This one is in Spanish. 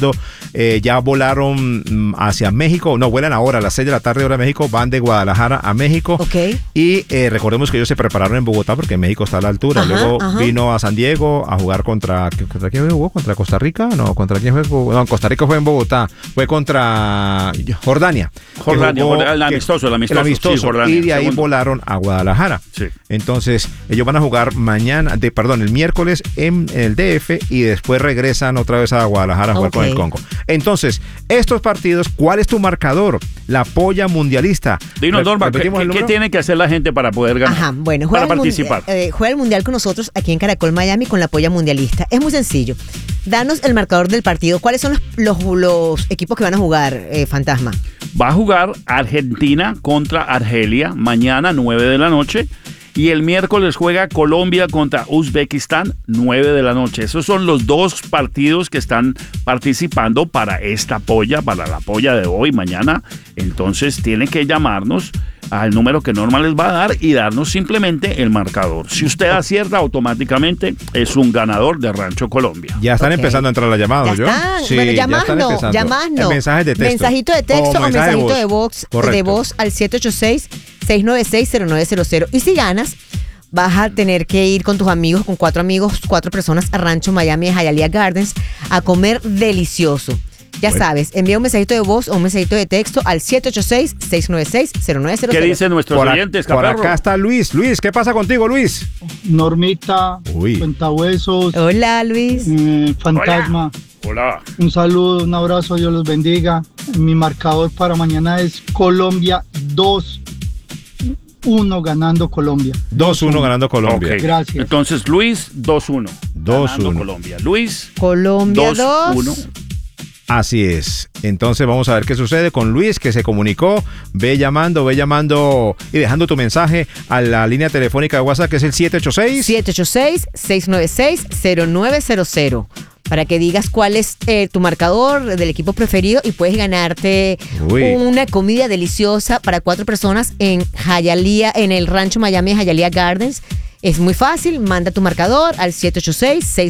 Ya volaron hacia México, no, vuelan ahora a las 6 de la tarde hora de México, van de Guadalajara a México. Okay. Y recordemos que ellos se prepararon en Bogotá porque México está a la altura. Luego vino a San Diego a jugar ¿contra quién jugó? ¿Contra Costa Rica? No, ¿contra quién jugó? No, Costa Rica fue en Bogotá. Fue contra Jordania. El amistoso. Sí, Jordania, y de ahí volaron a Guadalajara. Sí. Entonces, ellos van a jugar el miércoles en el DF y después regresan otra vez a Guadalajara a jugar con el Congo. Entonces, estos partidos, ¿cuál es tu marcador? La polla mundialista. Dinos, Norma, ¿qué tiene que hacer la gente para poder ganar? Bueno, para participar. Juega el Mundial con nosotros aquí en Caracol Miami con la polla mundialista. Es muy sencillo. Danos el marcador del partido. ¿Cuáles son los equipos que van a jugar, Fantasma? Va a jugar Argentina contra Argelia mañana 9 de la noche. Y el miércoles juega Colombia contra Uzbekistán, 9 de la noche. Esos son los dos partidos que están participando para esta polla, para la polla de hoy, mañana. Entonces tienen que llamarnos al número que Norma les va a dar y darnos simplemente el marcador. Si usted acierta, automáticamente es un ganador de Rancho Colombia. Ya están empezando a entrar las llamadas, ¿yo? Sí, bueno, llamarnos. Mensajes de texto. Mensajito de texto o mensajito de voz al 786-696-0900. Y si ganas, vas a tener que ir con tus amigos, con 4 personas a Rancho Miami de Hialeah Gardens a comer delicioso. Ya sabes, envía un mensajito de voz o un mensajito de texto al 786-696-0900. ¿Qué dicen nuestros oyentes, Por acá está Luis. Luis, ¿qué pasa contigo, Luis? Normita, Cuentahuesos. Hola, Luis. Fantasma. Hola. Un saludo, un abrazo, Dios los bendiga. Mi marcador para mañana es Colombia 2-1 ganando Colombia. 2-1 ganando Colombia. Okay. Gracias. Entonces, Luis, 2-1. 2-1. Colombia. Luis. Colombia 2-1. Así es. Entonces vamos a ver qué sucede con Luis, que se comunicó. Ve llamando y dejando tu mensaje a la línea telefónica de WhatsApp, que es el 786-696-0900. Para que digas cuál es tu marcador del equipo preferido y puedes ganarte una comida deliciosa para 4 personas en Hialeah, en el Rancho Miami Hialeah Gardens. Es muy fácil, manda tu marcador al 786-696-0900.